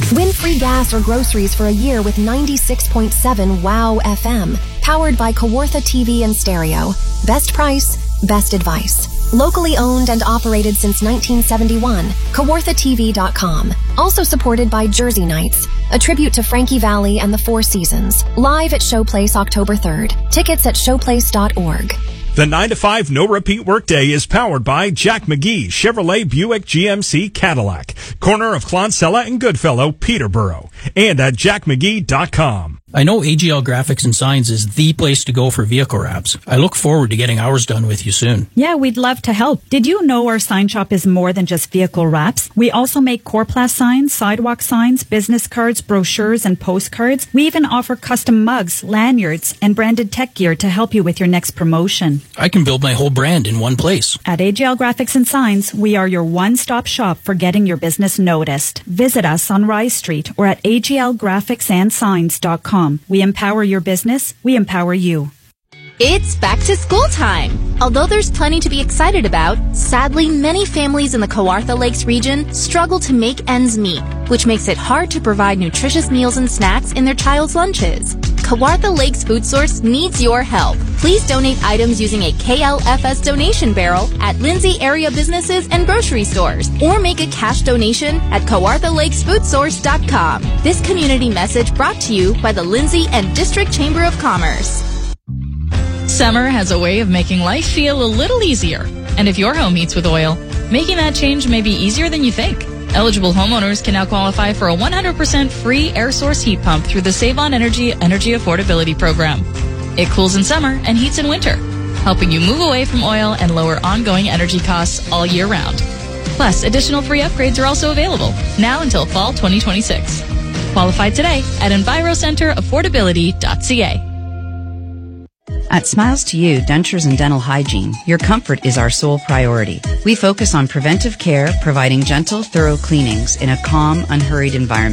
Win free gas or groceries for a year with 96.7 WOW FM, powered by Kawartha TV and Stereo. Best price, best advice. Locally owned and operated since 1971, KawarthaTV.com. Also supported by Jersey Nights, a tribute to Frankie Valli and the Four Seasons. Live at Showplace October 3rd. Tickets at showplace.org. The 9 to 5 no repeat workday is powered by Jack McGee, Chevrolet Buick GMC Cadillac, corner of Clonsella and Goodfellow, Peterborough, and at jackmcgee.com. I know AGL Graphics and Signs is the place to go for vehicle wraps. I look forward to getting ours done with you soon. Yeah, we'd love to help. Did you know our sign shop is more than just vehicle wraps? We also make Corplast signs, sidewalk signs, business cards, brochures, and postcards. We even offer custom mugs, lanyards, and branded tech gear to help you with your next promotion. I can build my whole brand in one place. At AGL Graphics and Signs, we are your one-stop shop for getting your business noticed. Visit us on Rise Street or at aglgraphicsandsigns.com. We empower your business. We empower you. It's back to school time. Although there's plenty to be excited about, sadly, many families in the Kawartha Lakes region struggle to make ends meet, which makes it hard to provide nutritious meals and snacks in their child's lunches. Kawartha Lakes Food Source needs your help. Please donate items using a KLFS donation barrel at Lindsay area businesses and grocery stores, or make a cash donation at KawarthaLakesFoodSource.com. This community message brought to you by the Lindsay and District Chamber of Commerce. Summer has a way of making life feel a little easier. And if your home heats with oil, making that change may be easier than you think. Eligible homeowners can now qualify for a 100% free air source heat pump through the Save on Energy Affordability Program. It cools in summer and heats in winter, helping you move away from oil and lower ongoing energy costs all year round. Plus, additional free upgrades are also available, now until fall 2026. Qualify today at EnviroCenterAffordability.ca. At Smiles to You Dentures and Dental Hygiene, your comfort is our sole priority. We focus on preventive care, providing gentle, thorough cleanings in a calm, unhurried environment.